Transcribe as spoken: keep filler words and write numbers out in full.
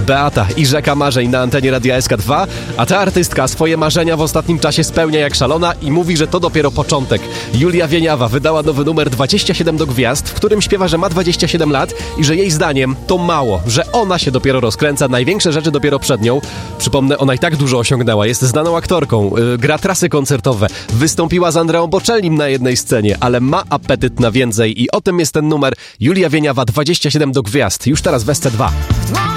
Beata i Rzeka Marzeń na antenie Radia S K dwa, a ta artystka swoje marzenia w ostatnim czasie spełnia jak szalona i mówi, że to dopiero początek. Julia Wieniawa wydała nowy numer dwadzieścia siedem do gwiazd, w którym śpiewa, że ma dwadzieścia siedem lat i że jej zdaniem to mało, że ona się dopiero rozkręca, największe rzeczy dopiero przed nią. Przypomnę, ona i tak dużo osiągnęła, jest znaną aktorką, yy, gra trasy koncertowe, wystąpiła z Andreą Bocellim na jednej scenie, ale ma apetyt na więcej i o tym jest ten numer. Julia Wieniawa, dwadzieścia siedem do gwiazd, już teraz w S C dwa.